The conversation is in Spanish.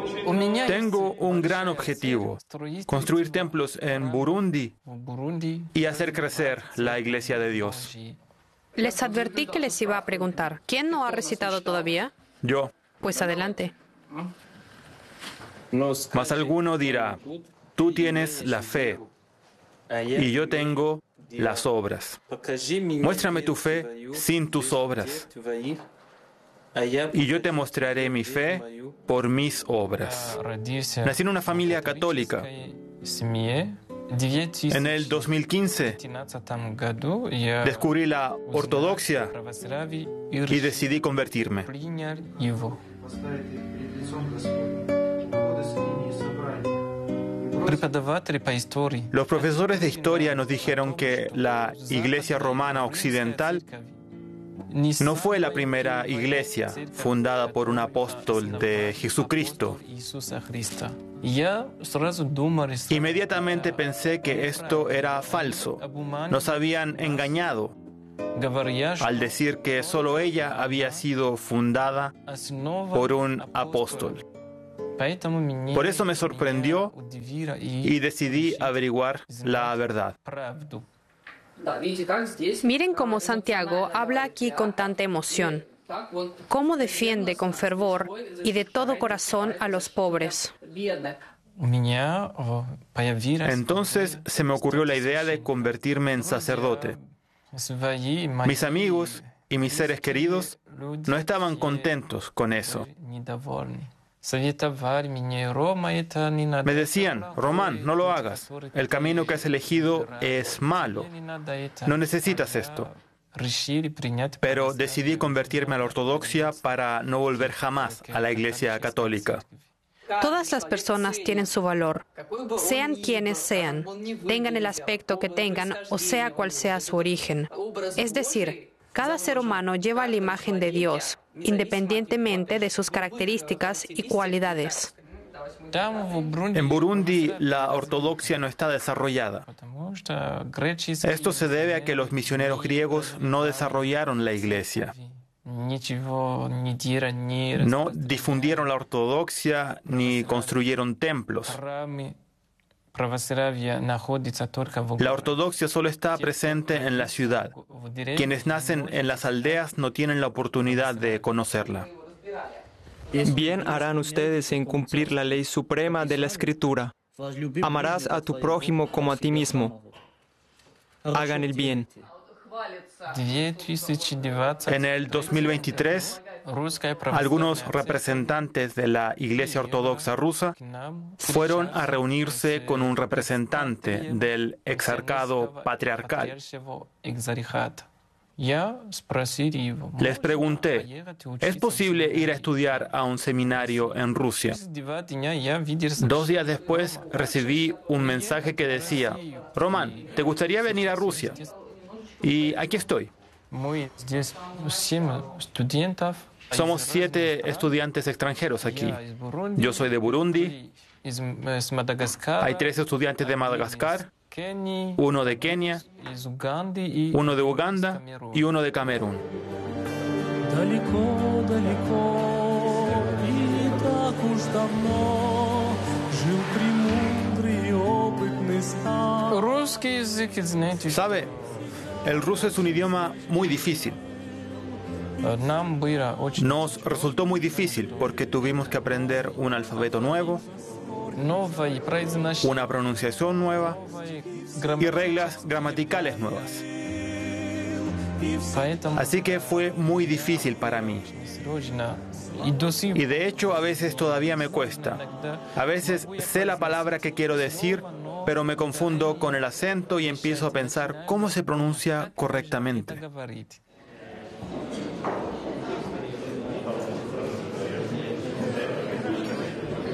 Tengo un gran objetivo: construir templos en Burundi y hacer crecer la Iglesia de Dios. Les advertí que les iba a preguntar. ¿Quién no ha recitado todavía? Yo. Pues adelante. Mas alguno dirá: tú tienes la fe y yo tengo las obras. Muéstrame tu fe sin tus obras, y yo te mostraré mi fe por mis obras. Nací en una familia católica. En el 2015 descubrí la ortodoxia y decidí convertirme. Los profesores de historia nos dijeron que la Iglesia Romana Occidental no fue la primera iglesia fundada por un apóstol de Jesucristo. Inmediatamente pensé que esto era falso. Nos habían engañado al decir que solo ella había sido fundada por un apóstol. Por eso me sorprendió y decidí averiguar la verdad. Miren cómo Santiago habla aquí con tanta emoción. Cómo defiende con fervor y de todo corazón a los pobres. Entonces se me ocurrió la idea de convertirme en sacerdote. Mis amigos y mis seres queridos no estaban contentos con eso. Me decían: Román, no lo hagas. El camino que has elegido es malo. No necesitas esto. Pero decidí convertirme a la ortodoxia para no volver jamás a la Iglesia católica. Todas las personas tienen su valor, sean quienes sean, tengan el aspecto que tengan o sea cual sea su origen. Es decir, cada ser humano lleva la imagen de Dios, independientemente de sus características y cualidades. En Burundi, la ortodoxia no está desarrollada. Esto se debe a que los misioneros griegos no desarrollaron la iglesia. No difundieron la ortodoxia ni construyeron templos. La ortodoxia solo está presente en la ciudad. Quienes nacen en las aldeas no tienen la oportunidad de conocerla. Bien harán ustedes en cumplir la ley suprema de la Escritura. Amarás a tu prójimo como a ti mismo. Hagan el bien. En el 2023, algunos representantes de la Iglesia Ortodoxa rusa fueron a reunirse con un representante del exarcado patriarcal. Les pregunté: ¿es posible ir a estudiar a un seminario en Rusia? 2 días después recibí un mensaje que decía: Román, ¿te gustaría venir a Rusia? Y aquí estoy. Somos 7 estudiantes extranjeros aquí. Yo soy de Burundi. Hay 3 estudiantes de Madagascar, 1 de Kenia, 1 de Uganda y 1 de Camerún. ¿Sabe? El ruso es un idioma muy difícil. Nos resultó muy difícil porque tuvimos que aprender un alfabeto nuevo, una pronunciación nueva y reglas gramaticales nuevas. Así que fue muy difícil para mí. Y de hecho a veces todavía me cuesta. A veces sé la palabra que quiero decir, pero me confundo con el acento y empiezo a pensar cómo se pronuncia correctamente.